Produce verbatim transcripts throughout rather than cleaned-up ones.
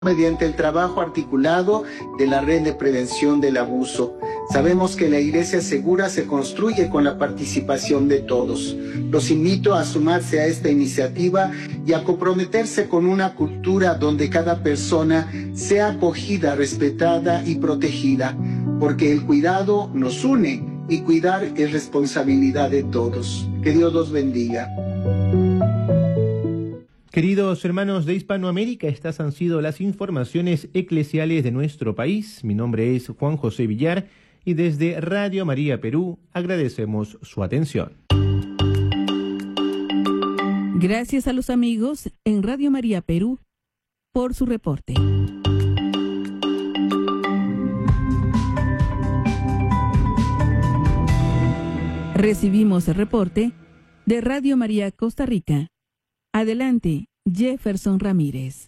mediante el trabajo articulado de la red de prevención del abuso. Sabemos que la iglesia segura se construye con la participación de todos. Los invito a sumarse a esta iniciativa y a comprometerse con una cultura donde cada persona sea acogida, respetada y protegida, porque el cuidado nos une y cuidar es responsabilidad de todos. Que Dios los bendiga. Queridos hermanos de Hispanoamérica, estas han sido las informaciones eclesiales de nuestro país. Mi nombre es Juan José Villar y desde Radio María Perú agradecemos su atención. Gracias a los amigos en Radio María Perú por su reporte. Recibimos el reporte de Radio María Costa Rica. Adelante, Jefferson Ramírez.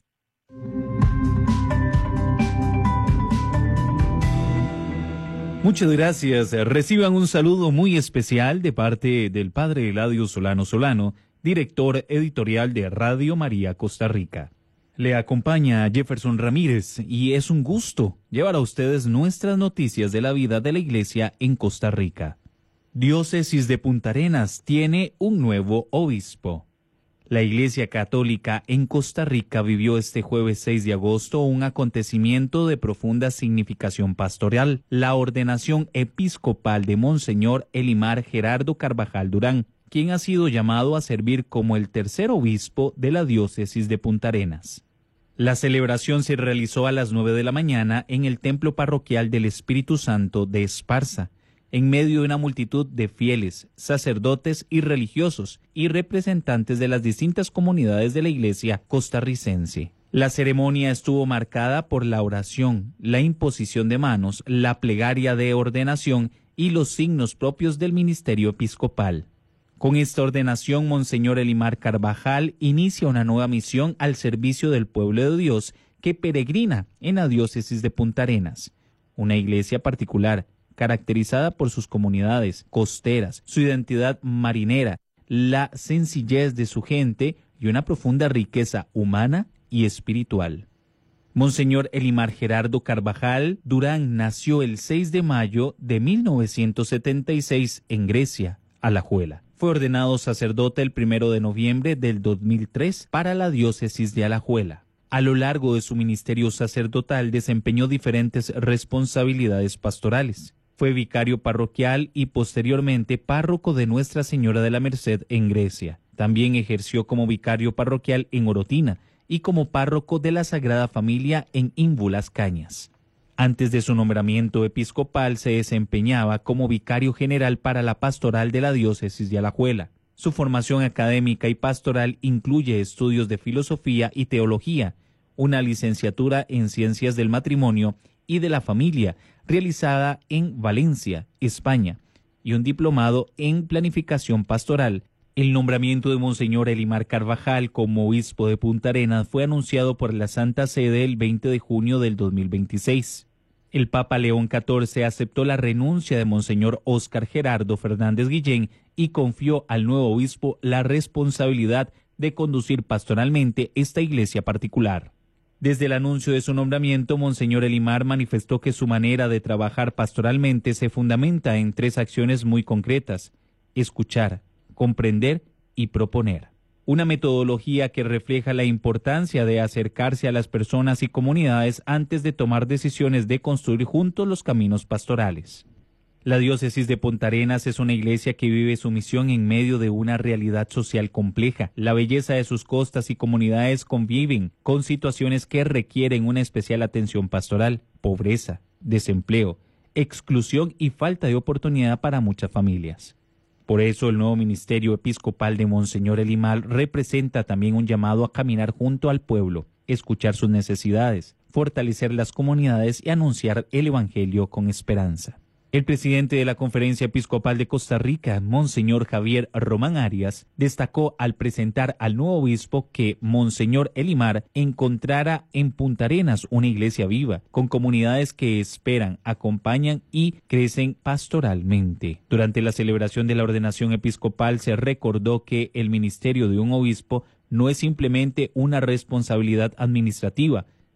Muchas gracias. Reciban un saludo muy especial de parte del padre Eladio Solano Solano, director editorial de Radio María Costa Rica. Le acompaña Jefferson Ramírez y es un gusto llevar a ustedes nuestras noticias de la vida de la Iglesia en Costa Rica. Diócesis de Punta Arenas tiene un nuevo obispo. La Iglesia Católica en Costa Rica vivió este jueves seis de agosto un acontecimiento de profunda significación pastoral, la ordenación episcopal de Monseñor Elimar Gerardo Carvajal Durán, quien ha sido llamado a servir como el tercer obispo de la Diócesis de Punta Arenas. La celebración se realizó a las nueve de la mañana en el Templo Parroquial del Espíritu Santo de Esparza, en medio de una multitud de fieles, sacerdotes y religiosos y representantes de las distintas comunidades de la Iglesia costarricense. La ceremonia estuvo marcada por la oración, la imposición de manos, la plegaria de ordenación y los signos propios del ministerio episcopal. Con esta ordenación, Monseñor Elimar Carvajal inicia una nueva misión al servicio del pueblo de Dios que peregrina en la diócesis de Punta Arenas, una iglesia particular, caracterizada por sus comunidades costeras, su identidad marinera, la sencillez de su gente y una profunda riqueza humana y espiritual. Monseñor Elimar Gerardo Carvajal Durán nació el seis de mayo de mil novecientos setenta y seis en Grecia, Alajuela. Fue ordenado sacerdote el primero de noviembre del dos mil tres para la diócesis de Alajuela. A lo largo de su ministerio sacerdotal desempeñó diferentes responsabilidades pastorales. Fue vicario parroquial y posteriormente párroco de Nuestra Señora de la Merced en Grecia. También ejerció como vicario parroquial en Orotina y como párroco de la Sagrada Familia en Ínvulas Cañas. Antes de su nombramiento episcopal se desempeñaba como vicario general para la pastoral de la diócesis de Alajuela. Su formación académica y pastoral incluye estudios de filosofía y teología, una licenciatura en ciencias del matrimonio y de la familia, realizada en Valencia, España, y un diplomado en planificación pastoral. El nombramiento de Monseñor Elimar Carvajal como obispo de Punta Arenas fue anunciado por la Santa Sede el veinte de junio del dos mil veintiséis. El Papa León catorce aceptó la renuncia de Monseñor Óscar Gerardo Fernández Guillén y confió al nuevo obispo la responsabilidad de conducir pastoralmente esta iglesia particular. Desde el anuncio de su nombramiento, Monseñor Elimar manifestó que su manera de trabajar pastoralmente se fundamenta en tres acciones muy concretas: escuchar, comprender y proponer. Una metodología que refleja la importancia de acercarse a las personas y comunidades antes de tomar decisiones de construir juntos los caminos pastorales. La diócesis de Punta Arenas es una iglesia que vive su misión en medio de una realidad social compleja. La belleza de sus costas y comunidades conviven con situaciones que requieren una especial atención pastoral: pobreza, desempleo, exclusión y falta de oportunidad para muchas familias. Por eso el nuevo ministerio episcopal de Monseñor Elimar representa también un llamado a caminar junto al pueblo, escuchar sus necesidades, fortalecer las comunidades y anunciar el evangelio con esperanza. El presidente de la Conferencia Episcopal de Costa Rica, Monseñor Javier Román Arias, destacó al presentar al nuevo obispo que Monseñor Elimar encontrara en Punta Arenas una iglesia viva, con comunidades que esperan, acompañan y crecen pastoralmente. Durante la celebración de la ordenación episcopal se recordó que el ministerio de un obispo no es simplemente una responsabilidad administrativa,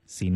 Si